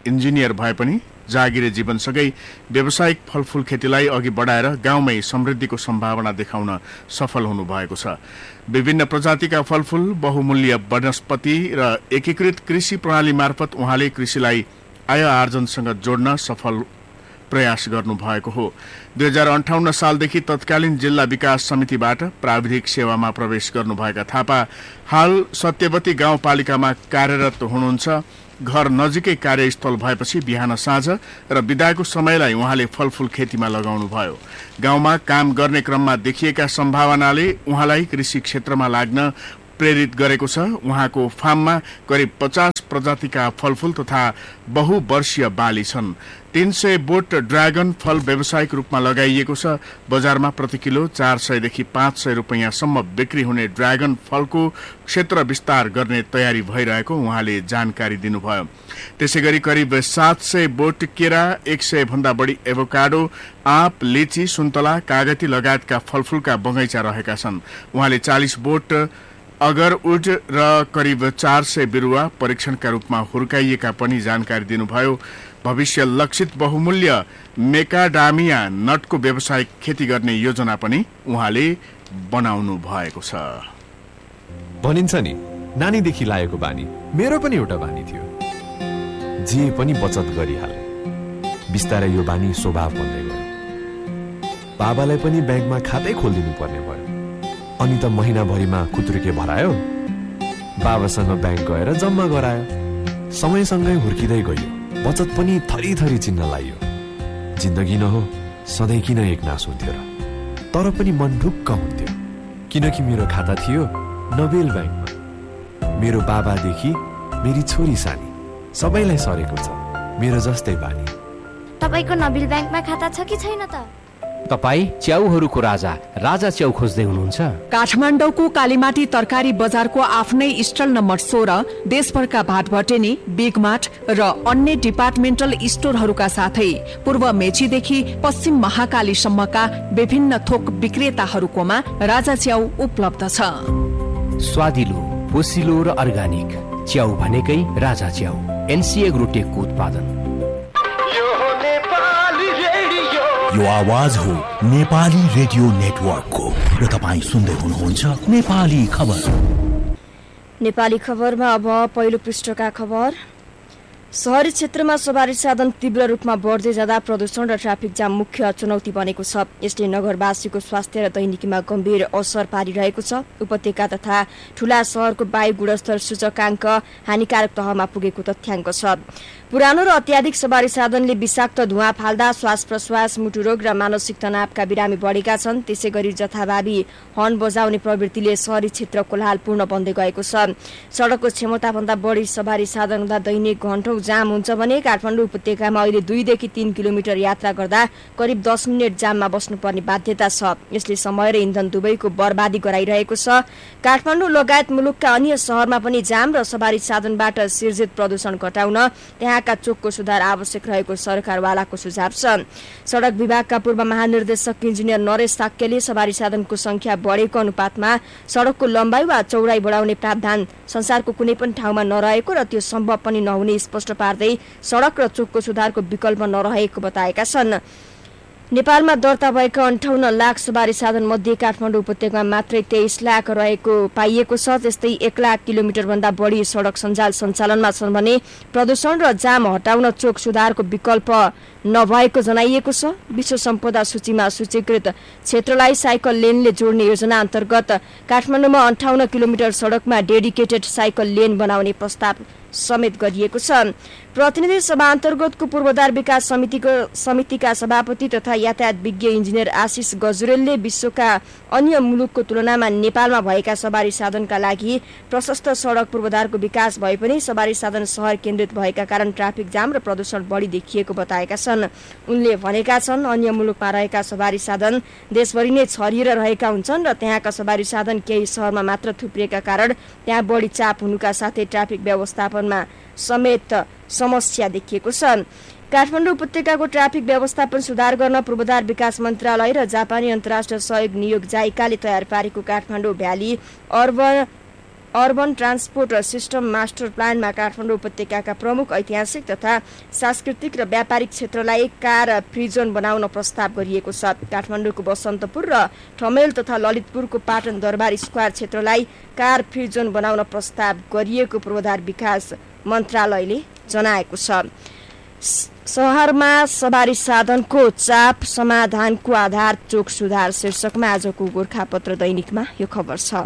Engineer भए पनि जागिरे जीवनसँगै व्यावसायिक फलफूल खेतीलाई अघि बढाएर गाउँमै समृद्धिको सम्भावना देखाउन सफल हुनुभएको छ। विभिन्न प्रजातिका फलफूल, बहुमूल्य वनस्पति र एकीकृत कृषि प्रणाली मार्फत उहाँले कृषिलाई आय आर्जनसँग जोड्न सफल प्रयास गर्नुभएको हो। 2058 सालदेखि तत्कालीन जिल्ला विकास समितिबाट प्राविधिक सेवामा प्रवेश गर्नुभएका थापा हाल सत्यवती गाउँपालिकामा कार्यरत हुनुहुन्छ। घर नजिकै कार्यस्थल भएपछि बिहान साँझ र बिदाको समयलाई उहाँले फलफूल खेतीमा लगाउनुभयो। गाउँमा काम गर्ने क्रममा देखिएका सम्भावनाले उहाँलाई कृषि क्षेत्रमा लाग्न प्रेरित गरेको छ। उहाँको फार्ममा करिब 50 प्रजातिका फलफूल तथा बहुवर्षीय बाली छन्। 300 बोट ड्रागन फल व्यावसायिक रूपमा लगाइएको छ। बजारमा प्रति किलो 400 देखि 500 रुपैयाँसम्म बिक्री हुने ड्रागन फलको क्षेत्र विस्तार गर्ने तयारी भइरहेको उहाँले जानकारी दिनुभयो। त्यसैगरी करिब 700 बोट केरा, 100 भन्दा बढी एभोकाडो, आँप, लिची, सुन्तला, कागती लगायतका फलफूलका बगैँचा रहेका छन्। उहाँले 40 बोट अगरवुड र करिब 400 बिरुवा परीक्षणका रूपमा हुर्काइएका पनि जानकारी दिनुभयो। भविष्य लक्षित बहुमूल्य मेकाडामिया नटको व्यावसायिक खेती गर्ने योजना पनि उहाँले बनाउनु भएको छ। भनिन्छ नि, नानीदेखि लागेको बानी मेरो पनि एउटा बानी थियो। जे पनि बचत गरिहाले। बिस्तारै यो बानी स्वभाव बन्दै गयो। बाबालाई पनि ब्याङ्कमा खातै खोलिदिनु पर्ने भयो। अनि त महिनाभरिमा खुत्रुके भरायो। बाबासँग ब्याङ्क गएर जम्मा गरायो। समयसँगै हुर्किँदै गयो। बचत पनि थरी थरी चिन्न लाग्यो। जिन्दगी न हो, सधैँ किन एकनास हुन्थ्यो र? तर पनि मन ढुक्क हुन्थ्यो, किनकि मेरो खाता थियो नोबेल ब्याङ्कमा। मेरो बाबादेखि मेरी छोरी सानी सबैलाई सरेको छ मेरो जस्तै बानी। तपाईको नोबेल ब्याङ्कमा खाता छ कि छैन त? तपाई च्याउहरूको राजा राजा च्याउ खोज्दै हुनुहुन्छ? काठमाडौँको कालीमाटी तरकारी बजारको आफ्नै stall number 16 देशभरका Bhatbhateni, big mart र अन्य डिपार्टमेन्टल स्टोरहरूका साथै पूर्व मेचीदेखि पश्चिम महाकालीसम्मका विभिन्न थोक विक्रेताहरूकोमा राजा च्याउ उपलब्ध छ। स्वादिलो, पोसिलो र अर्गानिक च्याउ भनेकै राजा च्याउ। एनसी एग्रोटेकको उत्पादन। यो आवाज हो नेपाली रेडियो नेटवर्कको र तपाईँ सुन्दै हुनुहुन्छ नेपाली खबर। नेपाली खबरमा अब पहिलो पृष्ठका खबर। शहरी क्षेत्रमा सवारी साधन तीव्र रूपमा बढ्दै जाँदा प्रदूषण र ट्राफिक जाम मुख्य चुनौती बनेको छ। यसले नगरवासीको स्वास्थ्य र दैनिकीमा गम्भीर असर पारिरहेको छ। उपत्यका तथा ठूला शहरको वायु गुणस्तर सूचकाङ्क हानिकारक तहमा पुगेको तथ्याङ्क छ। पुरानो र अत्याधिक सवारी साधनले विषाक्त धुवा फाल्दा श्वास प्रश्वास, मुटुरोग र मानसिक तनावका बिरामी बढेका छन्। त्यसैगरी जथाभावी हर्न बजाउने प्रवृत्तिले शहरी क्षेत्र कोलाहलपूर्ण बन्दै गएको छ। सडकको क्षमताभन्दा बढी सवारी साधन हुँदा दैनिक घण्टौं जाम हुन्छ भने काठमाडौँ उपत्यकामा अहिले 2 देखि 3 किलोमिटर यात्रा गर्दा करिब 10 मिनेट जाममा बस्नुपर्ने बाध्यता छ। यसले समय र इन्धन दुवैको बर्बादी गराइरहेको छ। काठमाडौँ लगायत मुलुकका अन्य शहरमा पनि जाम र सवारी साधनबाट सिर्जित प्रदूषण घटाउन त्यहाँका चोकको सुधार आवश्यक रहेको सरकारवालाको सुझाव छ। सडक विभागका पूर्व महानिर्देशक इन्जिनियर नरेश साक्यले सवारी साधनको संख्या बढेको अनुपातमा सडकको लम्बाई वा चौडाई बढाउने प्रावधान संसारको कुनै पनि ठाउँमा नरहेको र त्यो सम्भव पनि नहुने स्पष्ट पार्दै सडक र चोकको सुधारको विकल्प नरहेको बताएका छन्। नेपालमा दर्ता भएका 58 लाख सवारी साधन मध्ये काठमाडौँ उपत्यकामा मात्रै 23 लाख रहेको पाइएको छ। त्यस्तै 1 लाख किलोमिटर भन्दा बढी सडक सञ्जाल सञ्चालनमा छन् भने प्रदूषण र जाम हटाउन चोक सुधारको विकल्प नभएको जनाइएको छ। विश्व सम्पदा सूचीमा सूचीकृत क्षेत्रलाई साइकल लेनले जोड्ने योजना अन्तर्गत काठमाडौँमा 58 किलोमिटर सडकमा डेडिकेटेड साइकल लेन बनाउने प्रस्ताव समेत गरिएको छ। प्रतिनिधि सभा अन्तर्गतको पूर्वाधार विकास समितिका सभापति तथा यातायात विज्ञ इन्जिनियर आशिष गजुरेलले विश्वका अन्य मुलुकको तुलनामा नेपालमा भएका सवारी साधनका लागि प्रशस्त सडक पूर्वाधारको विकास भए पनि सवारी साधन शहर केन्द्रित भएका कारण ट्राफिक जाम र प्रदूषण बढी देखिएको बताएका छन्। उनले भनेका छन्, अन्य मुलुकमा रहेका सवारी साधन देशभरि नै छरिएर रहेका हुन्छन् र त्यहाँका सवारी साधन केही शहरमा मात्र थुप्रिएका कारण त्यहाँ बढी चाप हुनुका साथै ट्राफिक व्यवस्थापनमा समेत समस्या देखिएको छ। काठमाडौँ उपत्यकाको ट्राफिक व्यवस्थापन सुधार गर्न पूर्वाधार विकास मन्त्रालय र जापानी अन्तर्राष्ट्रिय सहयोग नियोग जाइकाले तयार पारेको Kathmandu valley urban urban transport system master प्लानमा काठमाडौँ उपत्यकाका प्रमुख ऐतिहासिक तथा सांस्कृतिक र व्यापारिक क्षेत्रलाई कार फ्री जोन बनाउन प्रस्ताव गरिएको छ। काठमाडौँको बसन्तपुर र ठमेल तथा ललितपुरको पाटन दरबार स्क्वायर क्षेत्रलाई कार फ्री जोन बनाउन प्रस्ताव गरिएको पूर्वाधार विकास मन्त्रालयले जनाएको छ। शहरमा सवारी साधनको चाप समाधानको आधार चोक सुधार शीर्षकमा आजको गोरखापत्र दैनिकमा यो खबर छ।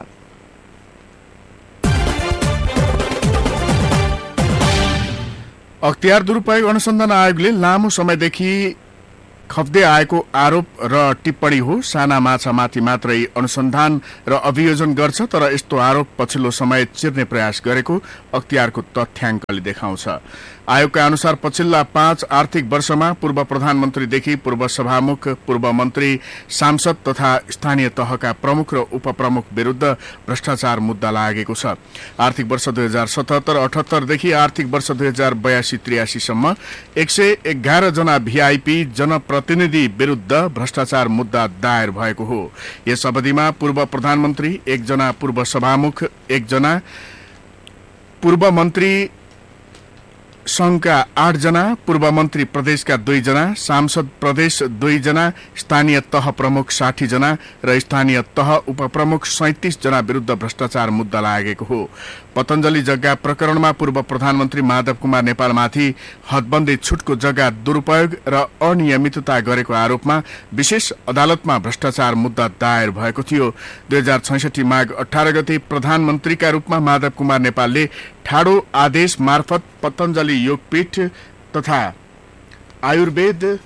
अख्तियार दुरुपयोग अनुसन्धान आयोगले लामो समयदेखि खप्दै आएको आरोप र टिप्पणी हो। साना माछामाथि मात्रै अनुसन्धान र अभियोजन गर्छ, तर यस्तो आरोप पछिल्लो समय चिर्ने प्रयास गरेको अख्तियारको तथ्याङ्कले देखाउँछ। आयोगका अनुसार पछिल्ला 5 आर्थिक वर्षमा पूर्व प्रधानमन्त्रीदेखि पूर्व सभामुख, पूर्व मन्त्री, सांसद तथा स्थानीय तहका प्रमुख र उपप्रमुख विरुद्ध भ्रष्टाचार मुद्दा लागेको छ। आर्थिक वर्ष 2077-78 देखि आर्थिक वर्ष 2082-83 सम्म 111 जना भिआइपी जनप्रतिनिधि विरुद्ध भ्रष्टाचार मुद्दा दायर भएको हो। यस अवधिमा पूर्व प्रधानमन्त्री 1 जना, पूर्व सभामुख 1 जना, पूर्व मन्त्री संघका 8 जना, पूर्व मन्त्री प्रदेशका 2 जना, सांसद प्रदेश 2 जना, स्थानीय तह प्रमुख 60 जना र स्थानीय तह उपप्रमुख 37 जना विरुद्ध भ्रष्टाचार मुद्दा लागेको हो। पतञ्जलि जग्गा प्रकरणमा पूर्व प्रधानमन्त्री माधव कुमार नेपालमाथि हदबन्दी छुटको जग्गा दुरुपयोग र अनियमितता गरेको आरोपमा विशेष अदालतमा भ्रष्टाचार मुद्दा दायर भएको थियो। 2066 माघ 18 गते प्रधानमन्त्रीका रूपमा माधव कुमार नेपालले ठाडो आदेश मार्फत पतञ्जलि योगपीठ तथा आयुर्वेद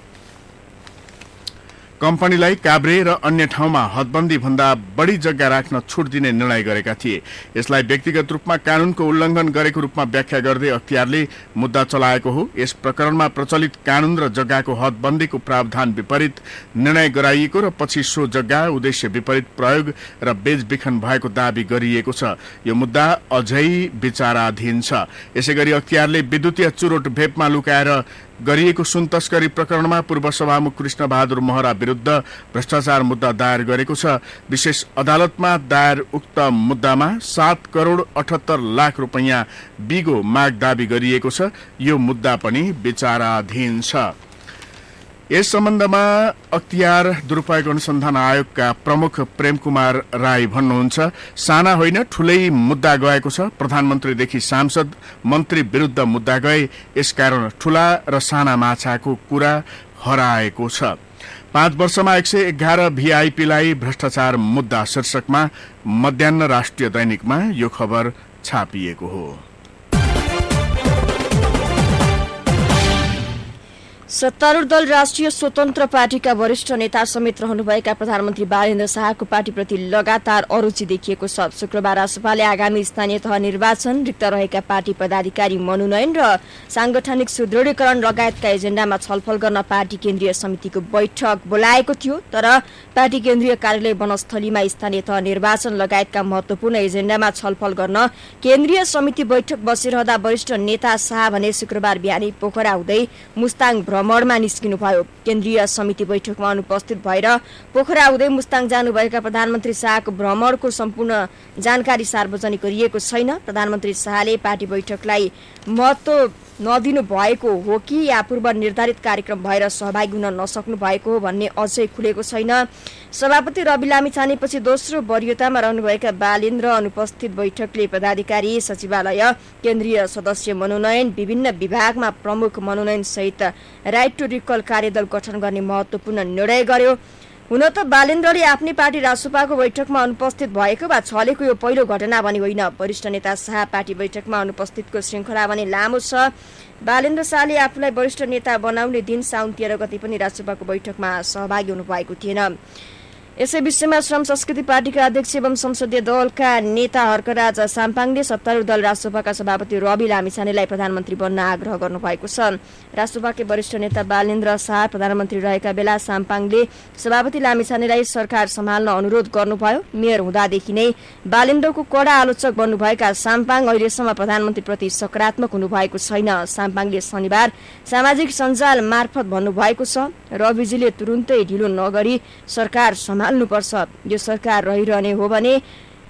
कम्पनीलाई काभ्रे र अन्य ठाउँमा हदबन्दी भन्दा बढी जग्गा राख्न छुट दिने निर्णय गरेका थिए। यसलाई व्यक्तिगत रूपमा कानूनको उल्लङ्घन गरेको रूपमा व्याख्या गर्दै अख्तियारले मुद्दा चलाएको हो। यस प्रकरणमा प्रचलित कानून र जग्गाको हदबन्दीको प्रावधान विपरीत निर्णय गराइएको र पछि सो जग्गा उद्देश्य विपरीत प्रयोग र बेचबिखन भएको दावी गरिएको छ। यो मुद्दा अझै विचाराधीन छ। यसैगरी अख्तियारले विद्युतीय चुरोट भेपमा लुकाएर गरिएको सुन तस्करी प्रकरणमा पूर्व सभामुख कृष्ण बहादुर महरा विरुद्ध भ्रष्टाचार मुद्दा दायर गरेको छ। विशेष अदालतमा दायर उक्त मुद्दामा 7 करोड 78 लाख रुपैयाँ बिगो माग दावी गरिएको छ। यो मुद्दा पनि विचाराधीन छ। यस सम्बन्धमा अख्तियार दुरुपयोग अनुसन्धान आयोगका प्रमुख प्रेम कुमार राई भन्नुहुन्छ, साना होइन ठूलै मुद्दा गएको छ। प्रधानमन्त्रीदेखि सांसद, मन्त्री विरुद्ध मुद्दा गए, यसकारण ठूला र साना माछाको कुरा हराएको छ। 5 वर्षमा 111 भिआइपीलाई भ्रष्टाचार मुद्दा शीर्षकमा मध्याह्न राष्ट्रिय दैनिकमा यो खबर छापिएको हो। सत्तारूढ़ दल राष्ट्रिय स्वतन्त्र पार्टीका वरिष्ठ नेता समेत रहनुभएका प्रधानमन्त्री बालेन्द्र शाहको पार्टीप्रति लगातार अरुचि देखिएको छ। शुक्रबार रासपाले आगामी स्थानीय तह निर्वाचन, रिक्त रहेका पार्टी पदाधिकारी मनोनयन र सांगठनिक सुदृढीकरण लगायतका एजेन्डामा छलफल गर्न पार्टी केन्द्रीय समितिको बैठक बोलाएको थियो। तर पार्टी केन्द्रीय कार्यालय वनस्थलीमा स्थानीय तह निर्वाचन लगायतका महत्वपूर्ण एजेन्डामा छलफल गर्न केन्द्रीय समिति बैठक बसिरहँदा वरिष्ठ नेता शाह भने शुक्रबार बिहानै पोखरा हुँदै मुस्ताङ भ्रमणमा निस्किनुभयो। केन्द्रीय समिति बैठकमा अनुपस्थित भएर पोखरा हुँदै मुस्ताङ जानुभएका प्रधानमन्त्री शाहको भ्रमणको सम्पूर्ण जानकारी सार्वजनिक गरिएको छैन। प्रधानमन्त्री शाहले पार्टी बैठकलाई महत्व नदिनु भएको हो कि या पूर्व निर्धारित कार्यक्रम भएर सहभागी हुन नसक्नु भएको हो भन्ने अझै खुलेको छैन। सभापति रवि लामिछानेपछि दोस्रो वरियतामा रहनुभएका बालेन्द्र अनुपस्थित बैठकले पदाधिकारी, सचिवालय, केन्द्रीय सदस्य मनोनयन, विभिन्न विभागमा प्रमुख मनोनयन सहित राइट टु रिकल कार्यदल गठन गर्ने महत्वपूर्ण निर्णय गर्यो। हुन त बालेन्द्रले आफ्नै पार्टी रासपाको बैठकमा अनुपस्थित भएको वा छलेको यो पहिलो घटना भने होइन। वरिष्ठ नेता शाह पार्टी बैठकमा अनुपस्थितको श्रृङ्खला भने लामो छ। बालेन्द्र शाहले आफूलाई वरिष्ठ नेता बनाउने दिन साउन 13 गते पनि रासपाको बैठकमा सहभागी हुनुभएको थिएन। यसै विषयमा श्रम संस्कृति पार्टीका अध्यक्ष एवं संसदीय दलका नेता हर्कराज साम्पाङले सत्तारूढ़ दल रासपाका सभापति रवि लामिछानेलाई प्रधानमन्त्री बन्न आग्रह गर्नुभएको छ। रासपाकै वरिष्ठ नेता बालेन्द्र शाह प्रधानमन्त्री रहेका बेला साम्पाङले सभापति लामिछानेलाई सरकार सम्हाल्न अनुरोध गर्नुभयो। मेयर हुँदादेखि नै बालेन्द्रको कडा आलोचक बन्नुभएका साम्पाङ अहिलेसम्म प्रधानमन्त्रीप्रति सकारात्मक हुनुभएको छैन। साम्पाङले शनिबार सामाजिक सञ्जाल मार्फत भन्नुभएको छ, रविजीले तुरुन्तै ढिलो नगरी सरकार सम्हाल्नुपर्छ। यो सरकार रहिरहने हो भने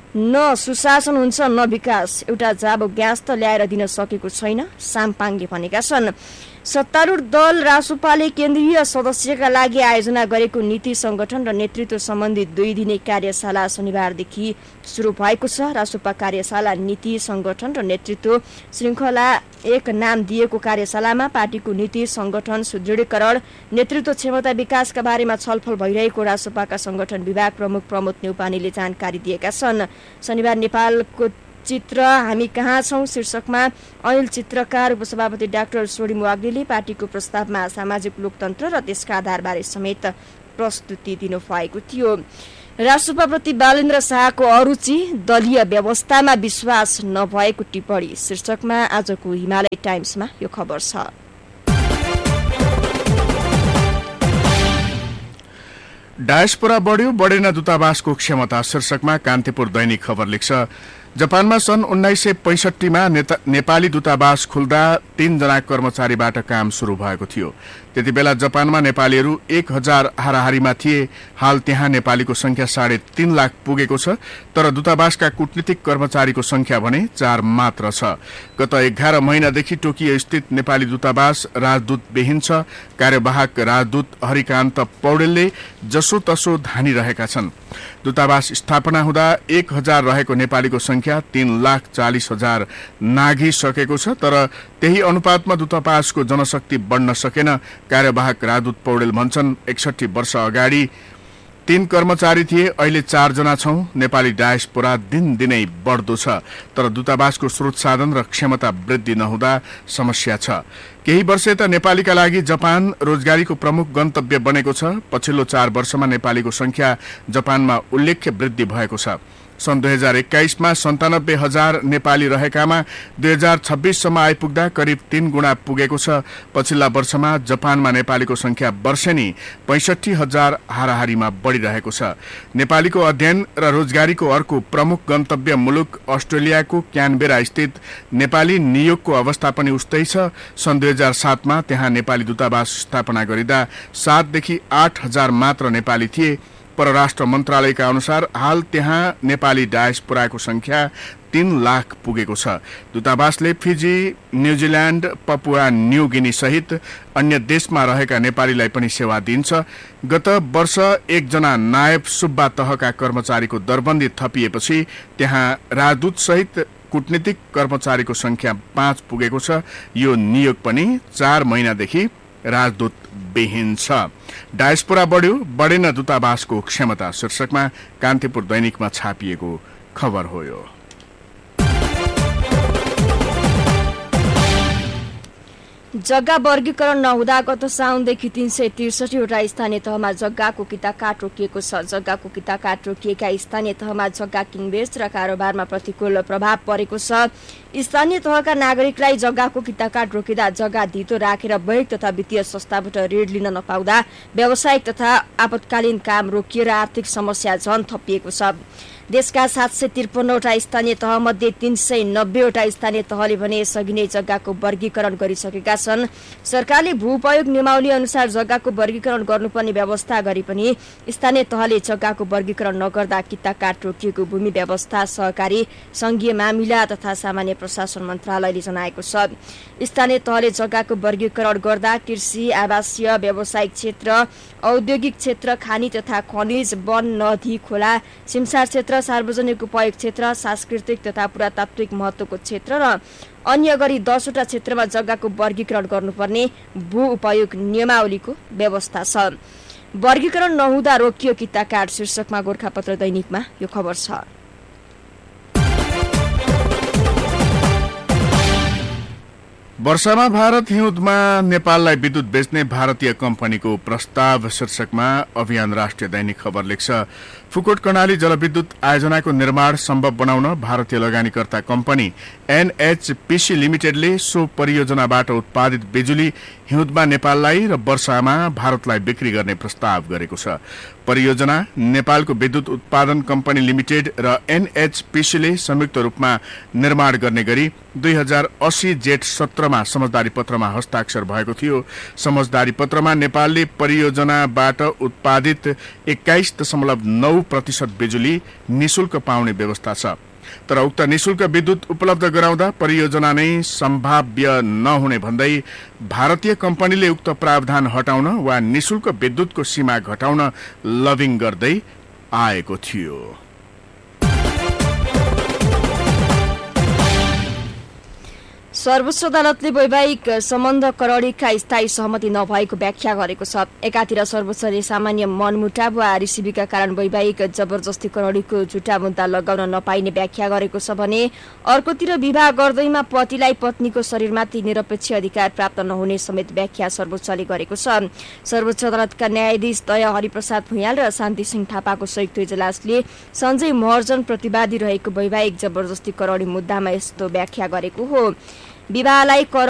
न सुशासन हुन्छ न विकास, एउटा जाबो ग्यास त ल्याएर दिन सकेको छैन, साम्पाङले भनेका छन्। सत्तारूढ दल रासुपाले केन्द्रीय सदस्यका लागि आयोजना गरेको नीति संगठन र नेतृत्व सम्बन्धी 2 दिने कार्यशाला शनिबारदेखि सुरु भएको छ। रासुपा कार्यशाला नीति संगठन र नेतृत्व श्रृङ्खला 1 नाम दिएको कार्यशालामा पार्टीको नीति संगठन सुदृढीकरण, नेतृत्व क्षमता विकासका बारेमा छलफल भइरहेको रासुपाका संगठन विभाग प्रमुख प्रमोद न्यौपानेले जानकारी दिएका छन्। शनिबार नेपालको चित्र हामी कहाँ छौं शीर्षकमा अनिल चित्रकार उपसभापति डाक्टर सोडिम वाग्लेले पार्टीको प्रस्तावमा सामाजिक लोकतन्त्र र त्यसका आधारबारे समेत प्रस्तुति दिनुभएको थियो। रासुपाप्रति बालेन्द्र शाहको अरुचि, दलीय व्यवस्थामा विश्वास नभएको टिप्पणी शीर्षकमा आजको हिमालय टाइम्समा यो खबर छ। डायस्पोरा बढ्यो, बढेन दूतावासको क्षमता शीर्षकमा कान्तिपुर दैनिक खबर लेख्छ। जापानमा सन् 1965 मा नेपाली दूतावास खुल्दा 3 जना कर्मचारीबाट काम शुरू भएको थियो। त्यति बेला जापानमा नेपालीहरू 1000 हाराहारीमा थिए। हाल त्यहाँ नेपालीको संख्या 3.5 लाख पुगेको छ, तर दूतावासका कूटनीतिक कर्मचारीको संख्या भने 4 मात्र छ। गत 11 महिनादेखि टोकियो स्थित नेपाली दूतावास राजदूत विहीन छ। कार्यवाहक राजदूत हरिकान्त पौडेलले जसोतसो धानिरहेका छन्। दूतावास स्थापना हुँदा 1000 रहेको नेपालीको संख्या 3,40,000 नाघिसकेको छ, तर त्यही अनुपातमा दूतावासको जनशक्ति बढ्न सकेन। कार्यवाहक राजदूत पौडेल भन्छन् 61 वर्ष अगाडि 3 कर्मचारी थिए, अहिले 4 जना छौं। नेपाली डायस्पोरा दिनदिनै बढ्दो छ, तर दूतावासको स्रोत साधन र क्षमता वृद्धि नहुँदा समस्या छ। केही वर्ष त नेपालीका लागि जापान रोजगारीको प्रमुख गन्तव्य बनेको छ। पछिल्लो 4 वर्षमा नेपालीको संख्या जापानमा उल्लेख्य वृद्धि भएको छ। सन् 2021 मा 97,000 नेपाली रहेकामा 2026 सम्म आइपुग्दा करिब 3 गुणा पुगेको छ। पछिल्ला वर्षमा जापानमा नेपालीको संख्या वर्षेनी 65,000 हाराहारीमा बढ़िरहेको छ। नेपालीको अध्ययन र रोजगारीको अर्को प्रमुख गन्तव्य मुलुक अस्ट्रेलियाको क्यानबेरा स्थित नेपाली नियोगको अवस्था पनि उस्तै छ। सन् 2007 मा त्यहाँ नेपाली दूतावास स्थापना गरिँदा 7 देखि 8,000 मात्र नेपाली थिए। परराष्ट्र मन्त्रालयका अनुसार हाल त्यहाँ नेपाली डायस्पोराको संख्या 3 लाख पुगेको छ। दूतावासले fizzy, New Zealand, Papua New Guinea सहित अन्य देशमा रहेका नेपालीलाई पनि सेवा दिन्छ। गत वर्ष 1 जना नायब सुब्बा तहका कर्मचारीको दरबन्दी थपिएपछि त्यहाँ राजदूत सहित कूटनीतिक कर्मचारीको संख्या 5 पुगेको छ। यो नियोग पनि 4 महिनादेखि राजदूत विहीन छ। डायस्पोरा बढ्यो, बढेन दूतावासको क्षमता शीर्षकमा कान्तिपुर दैनिकमा छापिएको खबर हो। यो जग्गा वर्गीकरण नहुँदा गत साउनदेखि 363 वटा स्थानीय तहमा जग्गाको किताकाट रोकिएको छ। जग्गाको किताकाट रोकिएका स्थानीय तहमा जग्गा किनबेच र कारोबारमा प्रतिकूल प्रभाव परेको छ। स्थानीय तहका नागरिकलाई जग्गाको किताकाट रोकिँदा जग्गा धितो राखेर बैंक तथा वित्तीय संस्थाबाट ऋण लिन नपाउँदा व्यावसायिक तथा आपतकालीन काम रोकिएर आर्थिक समस्या झन थपिएको छ। देशका 753 वटा स्थानीय तह मध्ये 390 वटा स्थानीय तहले भने यसअघि नै जग्गाको वर्गीकरण गरिसकेका छन्। सरकारले भू उपयोग नियमावली अनुसार जग्गाको वर्गीकरण गर्नुपर्ने व्यवस्था गरे पनि स्थानीय तहले जग्गाको वर्गीकरण नगर्दा किताकाट रोकिएको भूमि व्यवस्था, सहकारी, संघीय मामिला तथा सामान्य प्रशासन मन्त्रालयले जनाएको छ। स्थानीय तहले जग्गाको वर्गीकरण गर्दा कृषि, आवासीय, व्यावसायिक क्षेत्र, औद्योगिक क्षेत्र, खानी तथा खनिज, वन, नदी, खोला, सिमसार क्षेत्र, सार्वजनिक उपयोग क्षेत्र, सांस्कृतिक तथा पुरातात्विक महत्वको क्षेत्र र अन्य गरी 10 वटा क्षेत्रमा जग्गाको वर्गीकरण गर्नुपर्ने भू उपयोग नियमावलीको व्यवस्था छ। वर्गीकरण नहुँदा रोकियो किताकाट शीर्षकमा गोरखापत्र दैनिकमा यो खबर छ। वर्षामा भारत हिउँदमा नेपाललाई विद्युत बेच्ने भारतीय कम्पनीको प्रस्ताव शीर्षकमा अभियान राष्ट्रिय दैनिक खबर लेख्छ। फुकोट कर्णाली जलविद्युत आयोजनाको निर्माण सम्भव बनाउन भारतीय लगानीकर्ता कम्पनी एनएचपीसी लिमिटेडले सो परियोजनाबाट उत्पादित बिजुली हिउँदमा नेपाललाई र वर्षामा भारतलाई बिक्री गर्ने प्रस्ताव गरेको छ। परियोजना नेपालको विद्युत उत्पादन कम्पनी लिमिटेड र एनएचपीसीले संयुक्त रूपमा निर्माण गर्ने गरी 2080 जेठ 17 मा समझदारी पत्रमा हस्ताक्षर भएको थियो। समझदारी पत्रमा नेपालले परियोजनाबाट उत्पादित 21.9 100% बिजुली निशुल्क पाउने व्यवस्था छ। तर उक्त निशुल्क विद्युत उपलब्ध गराउँदा परियोजना नै सम्भाव्य नहुने भन्दै भारतीय कम्पनीले उक्त प्रावधान हटाउन वा निशुल्क विद्युतको सीमा घटाउन लबिङ गर्दै आएको थियो। सर्वोच्च अदालतले वैवाहिक सम्बन्ध करौडीका स्थायी सहमति नभएको व्याख्या गरेको छ। एकातिर सर्वोच्चले सामान्य मनमुटाव वा रिसिभीका कारण वैवाहिक जबरजस्ती करौडीको झुटा मुद्दा लगाउन नपाइने व्याख्या गरेको छ भने अर्कोतिर विवाह गर्दैमा पतिलाई पत्नीको शरीरमाथि निरपेक्ष अधिकार प्राप्त नहुने समेत व्याख्या सर्वोच्चले गरेको छ। सर्वोच्च अदालतका न्यायाधीश दया हरिप्रसाद भुइयाल र शान्ति सिंह थापाको संयुक्त इजलासले सञ्जय महर्जन प्रतिवादी रहेको वैवाहिक जबरजस्ती करौडी मुद्दामा यस्तो व्याख्या गरेको हो। विवाहलाई